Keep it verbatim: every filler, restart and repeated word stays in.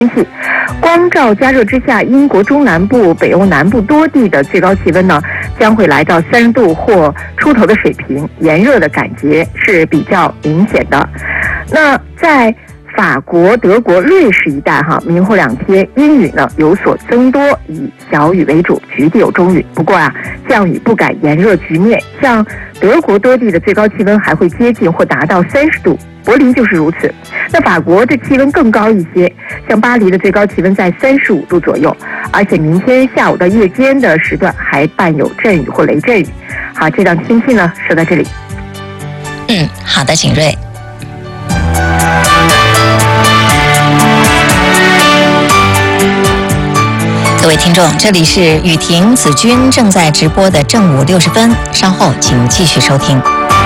天气。光照加热之下，英国中南部、北欧南部多地的最高气温呢将会来到三十度或出头的水平，炎热的感觉是比较明显的。那在法国、德国、瑞士一带哈，明后两天阴雨呢有所增多，以小雨为主，局地有中雨。不过啊，降雨不改炎热局面，像德国多地的最高气温还会接近或达到三十度，柏林就是如此。那法国的气温更高一些，像巴黎的最高气温在三十五度左右，而且明天下午到夜间的时段还伴有阵雨或雷阵雨。好，这档天气呢说到这里。 嗯，好的，景睿。各位听众，这里是雨婷、子君正在直播的正午六十分，稍后请继续收听。